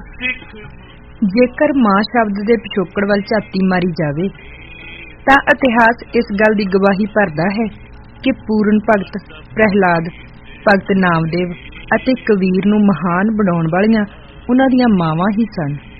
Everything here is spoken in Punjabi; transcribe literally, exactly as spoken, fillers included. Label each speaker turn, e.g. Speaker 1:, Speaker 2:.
Speaker 1: ਜੇਕਰ ਮਾਂ ਸ਼ਬਦ ਦੇ ਪਿਛੋਕੜ ਵੱਲ ਝਾਤੀ ਮਾਰੀ ਜਾਵੇ ਤਾਂ ਇਤਿਹਾਸ ਇਸ ਗੱਲ ਦੀ ਗਵਾਹੀ ਭਰਦਾ ਹੈ ਕਿ ਪੂਰਨ ਭਗਤ, ਪ੍ਰਹਿਲਾਦ, ਭਗਤ ਨਾਮਦੇਵ ਅਤੇ ਕਬੀਰ ਨੂੰ ਮਹਾਨ ਬਣਾਉਣ ਵਾਲੀਆਂ ਉਹਨਾਂ ਦੀਆਂ ਮਾਵਾਂ ਹੀ ਸਨ।